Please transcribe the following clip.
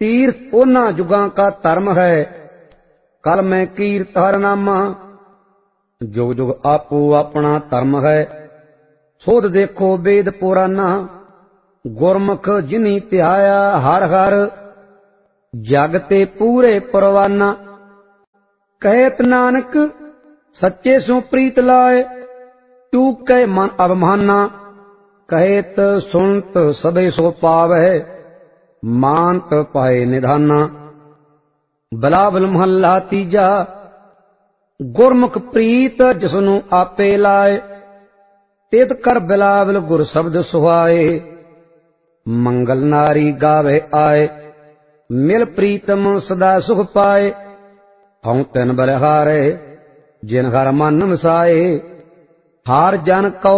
तीर्थ ओना जुगां का धर्म है, कल मैं कीरत हर नामा। जुग जुग आपो अपना धर्म है, सोध देखो वेद पुराना। गुरमुख जिनी ध्याया हर हर, जग ते पूरे परवाना। कहत नानक सच्चे सो प्रीत लाए, चूक के मन अवमाना। कहत सुनत सबे सो पावै, मानत पाए निधाना। बिलावल महला तीजा, गुरमुख प्रीत जिसनु आपे लाए। तित कर बिलावल गुर शब्द सुहाए, मंगल नारी गावे आए। मिल प्रीतम सदा सुख पाए, हऊँ तिन बलिहारे जिन हर मन मिसाए। हार जन कौ